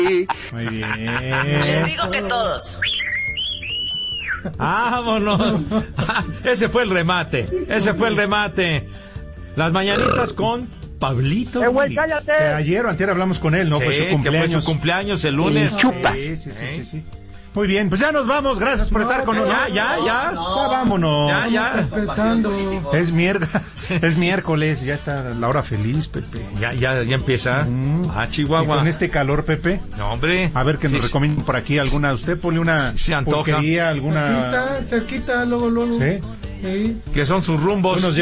Muy bien. Les digo que todos. ¡Vámonos! Ese fue el remate. Las mañanitas con Pablito. Güey, cállate. Que ayer o antier hablamos con él, ¿no? Sí, fue su cumpleaños. que fue su cumpleaños el lunes. Chupas. Sí. Muy bien, pues ya nos vamos. Gracias por estar con nosotros. Ya, vámonos. ya. Empezando. Es miércoles, ya está la hora feliz, Pepe. Ya empieza. Y Chihuahua. con este calor, Pepe. No, hombre. A ver que nos Sí, recomienden por aquí alguna. Usted pone una se antoja. pulquería, alguna. Aquí está, cerquita, luego. ¿Sí? Sí. que son sus rumbos.